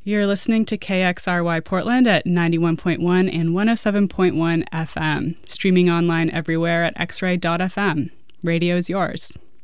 You're listening to KXRY Portland at 91.1 and 107.1 FM, streaming online everywhere at xray.fm. Radio is yours.